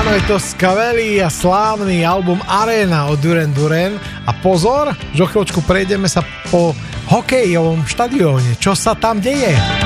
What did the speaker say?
Áno, je to skvelý a slávny album Arena od Duran Duran. A pozor, že o chvíľočku prejdeme sa po hokejovom štadióne. Čo sa tam deje?